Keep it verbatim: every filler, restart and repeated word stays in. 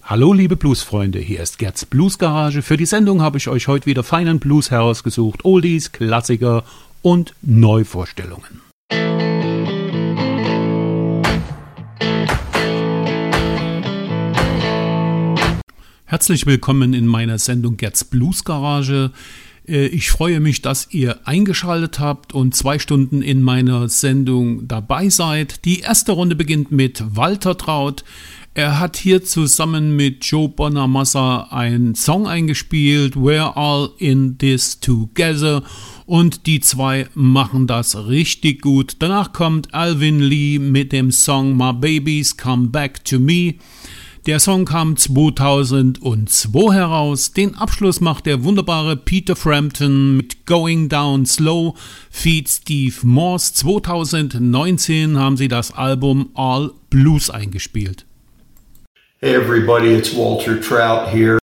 Hallo liebe Bluesfreunde, hier ist Gerds Bluesgarage. Für die Sendung habe ich euch heute wieder feinen Blues herausgesucht, Oldies, Klassiker und Neuvorstellungen. Herzlich willkommen in meiner Sendung Gerds Bluesgarage. Ich freue mich, dass ihr eingeschaltet habt und zwei Stunden in meiner Sendung dabei seid. Die erste Runde beginnt mit Walter Traut. Er hat hier zusammen mit Joe Bonamassa einen Song eingespielt, We're All in This Together, und die zwei machen das richtig gut. Danach kommt Alvin Lee mit dem Song My Babies Come Back to Me. Der Song kam zweitausendzwei heraus. Den Abschluss macht der wunderbare Peter Frampton mit Going Down Slow feat. Steve Morse. zweitausendneunzehn haben sie das Album All Blues eingespielt. Hey everybody, it's Walter Trout here.